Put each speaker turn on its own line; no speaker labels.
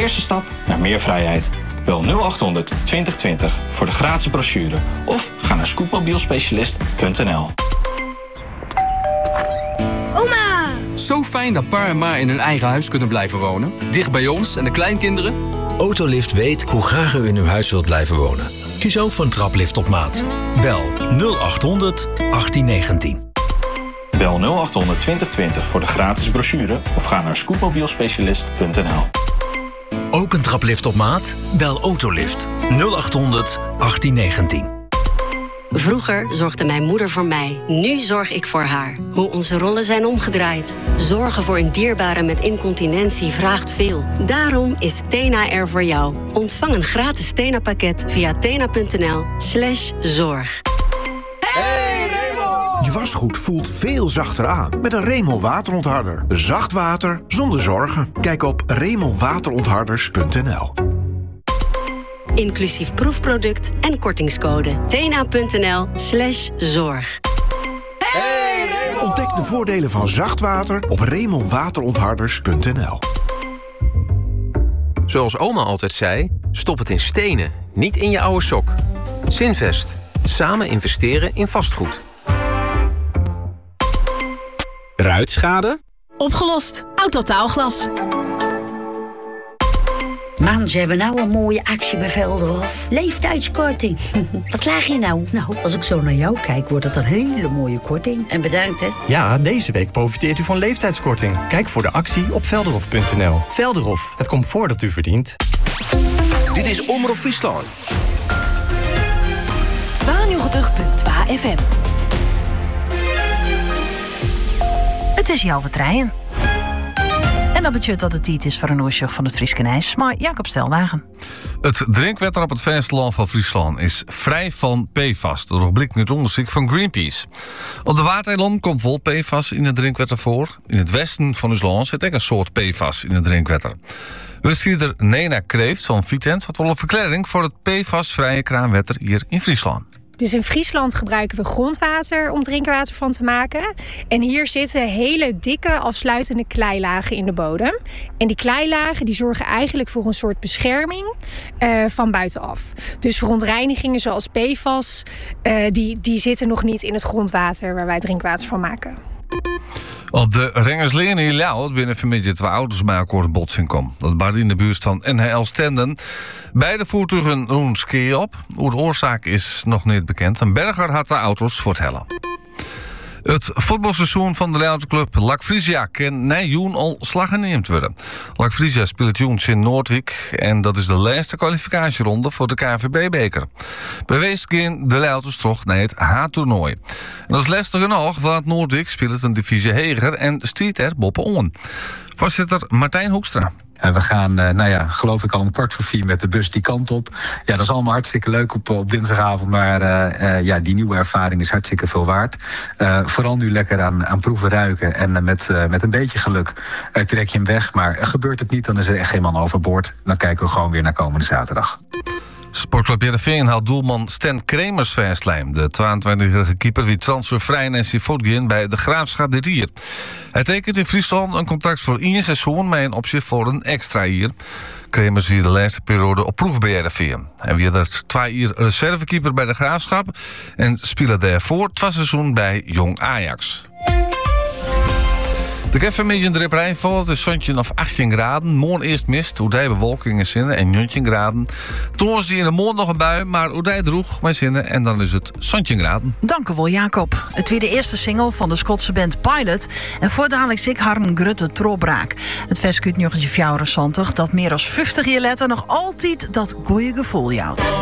eerste stap naar meer vrijheid. Bel 0800 2020 voor de gratis brochure of ga naar scootmobielspecialist.nl.
Oma!
Zo fijn dat pa en ma in hun eigen huis kunnen blijven wonen. Dicht bij ons en de kleinkinderen.
Autolift weet hoe graag u in uw huis wilt blijven wonen. Kies ook voor een traplift op maat. Bel 0800 1819.
Bel 0800 2020 voor de gratis brochure of ga naar scootmobielspecialist.nl.
Ook een traplift op maat? Bel Autolift 0800 1819.
Vroeger zorgde mijn moeder voor mij. Nu zorg ik voor haar. Hoe onze rollen zijn omgedraaid. Zorgen voor een dierbare met incontinentie vraagt veel. Daarom is Tena er voor jou. Ontvang een gratis Tena-pakket via tena.nl/zorg.
Je wasgoed voelt veel zachter aan met een Remel waterontharder. Zacht water zonder zorgen. Kijk op remelwaterontharders.nl.
Inclusief proefproduct en kortingscode. tena.nl/zorg.
Ontdek de voordelen van zacht water op remelwaterontharders.nl.
Zoals oma altijd zei, stop het in stenen, niet in je oude sok. Zinvest. Samen investeren in vastgoed.
Ruitschade?
Opgelost. Autotaalglas.
Man, ze hebben nou een mooie actie bij Velderhof. Leeftijdskorting. Wat laag je nou? Nou, als ik zo naar jou kijk, wordt het een hele mooie korting. En bedankt, hè?
Ja, deze week profiteert u van leeftijdskorting. Kijk voor de actie op velderhof.nl. Velderhof, het comfort dat u verdient.
Dit is Omroep Friesland.
92.2 FM.
Het is jouw trein. En dat betekent dat het tijd is voor een oorslag van het Frieske Nijs. Maar Jacob Steldagen.
Het drinkwater op het vasteland van Friesland is vrij van PFAS. Dat blijkt uit onderzoek van Greenpeace. Op de Waardeiland komt vol PFAS in het drinkwater voor. In het westen van ons land zit ook een soort PFAS in het drinkwater. Wethouder Nena Kreeft van Vitens had wel een verklaring voor het PFAS-vrije kraanwater hier in Friesland.
Dus in Friesland gebruiken we grondwater om drinkwater van te maken. En hier zitten hele dikke afsluitende kleilagen in de bodem. En die kleilagen die zorgen eigenlijk voor een soort bescherming van buitenaf. Dus verontreinigingen zoals PFAS, die zitten nog niet in het grondwater waar wij drinkwater van maken.
Op de Rengersleen in Ljouwert binnen vanmiddag 2 auto's bij elkaar een botsing kwam. Dat baarde in de buurt van NHL Stenden. Beide voertuigen doen ski op. Hoe de oorzaak is nog niet bekend. Een berger had de auto's voor het hellen. Het voetbalseizoen van de Ljouwertclub LAC Frisia kan na joen al slag geneemd worden. LAC Frisia speelt joens in Noordwijk en dat is de laatste kwalificatieronde voor de KNVB-beker. Bij Weest gaan de Ljouwerters terug naar het H-toernooi. En dat is lastig genoeg, want Noordwijk speelt een divisie heger en stiet er boppen on. Voorzitter Martijn Hoekstra.
We gaan, geloof ik al om 3:15 met de bus die kant op. Ja, dat is allemaal hartstikke leuk op dinsdagavond. Maar die nieuwe ervaring is hartstikke veel waard. Vooral nu lekker aan proeven ruiken. En met een beetje geluk trek je hem weg. Maar gebeurt het niet, dan is er echt geen man overboord. Dan kijken we gewoon weer naar komende zaterdag.
Sportclub Heerenveen haalt doelman Stan Kremers verslijm. De 22-jarige keeper wie transfervrij en voetging bij de Graafschap dit jaar. Hij tekent in Friesland een contract voor 1 seizoen met een optie voor een extra jaar. Kremers weer de laatste periode op proef bij Heerenveen. Hij weer er 2 jaar reservekeeper bij de Graafschap en speelde daarvoor 2 seizoen bij Jong Ajax. De keffermiddag de Ripperij valt het zonnetje of 18 graden. Morgen eerst mist, Oedij bewolking in zinnen en 19 graden. Toen was die in de morgen nog een bui, maar Oedij droeg mijn zinnen en dan is het 19 graden.
Dank u wel, Jacob. Het weer de eerste single van de Schotse band Pilot. En voordat ik harm Grutte Trobraak. Het vers uit 1974 dat meer dan 50 jaar later nog altijd dat goeie gevoel houdt.